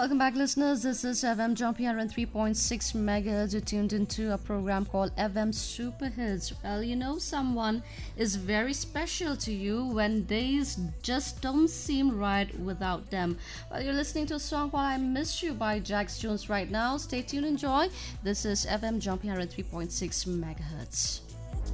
Welcome back, listeners. This is FM Jumpy on 3.6 megahertz. You're tuned into a program called FM Super Hits. Well, you know, someone is very special to you when days just don't seem right without them. Well, you're listening to a song called I Miss You by Jax Jones right now. Stay tuned, enjoy. This is FM Jumpy on 3.6 megahertz.